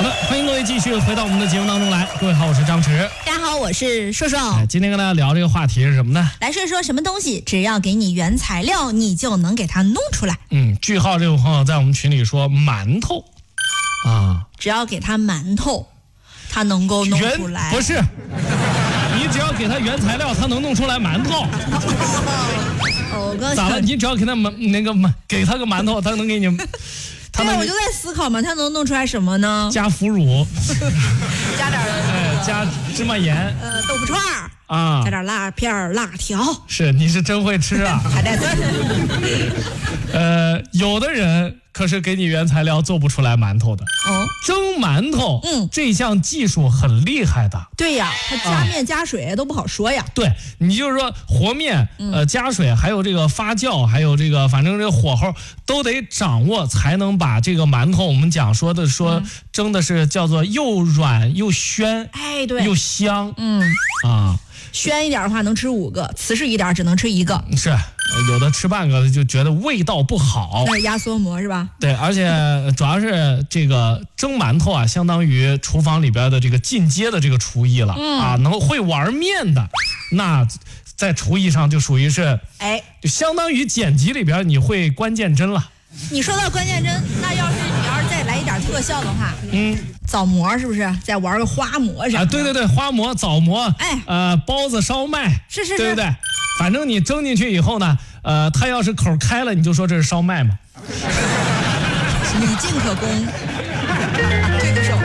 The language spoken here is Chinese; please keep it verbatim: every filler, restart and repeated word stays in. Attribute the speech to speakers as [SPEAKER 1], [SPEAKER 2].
[SPEAKER 1] 好的，欢迎各位继续回到我们的节目当中来。各位好，我是张弛。
[SPEAKER 2] 大家好，我是硕硕。
[SPEAKER 1] 哎，今天跟大家聊这个话题是什么呢？
[SPEAKER 2] 来说一说什么东西，只要给你原材料，你就能给它弄出来。
[SPEAKER 1] 嗯，句号这位朋友在我们群里说馒头啊，
[SPEAKER 2] 只要给他馒头，他能够弄出来。
[SPEAKER 1] 不是，你只要给他原材料，他能弄出来馒头。
[SPEAKER 2] 哦，我刚
[SPEAKER 1] 咋了？你只要给他馒那个馒，给他个馒头，他能给你。
[SPEAKER 2] 对，我就在思考嘛，他能弄出来什么呢？
[SPEAKER 1] 加腐乳，
[SPEAKER 2] 加点
[SPEAKER 1] 哎，加芝麻盐，
[SPEAKER 2] 呃，豆腐串儿
[SPEAKER 1] 啊，
[SPEAKER 2] 加点辣片、辣条。
[SPEAKER 1] 是，你是真会吃啊！
[SPEAKER 2] 还带籽。
[SPEAKER 1] 呃，有的人可是给你原材料做不出来馒头的。
[SPEAKER 2] 哦，
[SPEAKER 1] 蒸馒头，
[SPEAKER 2] 嗯，
[SPEAKER 1] 这项技术很厉害的。
[SPEAKER 2] 对呀，它加面加水都不好说呀。
[SPEAKER 1] 对，你就是说和面，呃，加水，还有这个发酵，还有这个，反正这个火候都得掌握，才能把这个馒头，我们讲说的说、嗯、蒸的是叫做又软又暄，
[SPEAKER 2] 哎，对，
[SPEAKER 1] 又香，
[SPEAKER 2] 嗯
[SPEAKER 1] 啊。
[SPEAKER 2] 暄一点的话能吃五个，瓷实一点只能吃一个。
[SPEAKER 1] 是，有的吃半个就觉得味道不好。
[SPEAKER 2] 那是压缩馍是吧？
[SPEAKER 1] 对，而且主要是这个蒸馒头啊，相当于厨房里边的这个进阶的这个厨艺了、嗯、啊，能会玩面的，那在厨艺上就属于是，
[SPEAKER 2] 哎，
[SPEAKER 1] 就相当于剪辑里边你会关键帧了。
[SPEAKER 2] 你说到关键帧，那要是你要是再来一点特效的话，
[SPEAKER 1] 嗯。
[SPEAKER 2] 枣馍是不是？再玩个花馍啥的？
[SPEAKER 1] 啊，对对对，花馍、枣馍，
[SPEAKER 2] 哎，
[SPEAKER 1] 呃，包子、烧麦，
[SPEAKER 2] 是是是，
[SPEAKER 1] 对不对？反正你蒸进去以后呢，呃，它要是口开了，你就说这是烧麦嘛。
[SPEAKER 2] 以进可攻，对得手。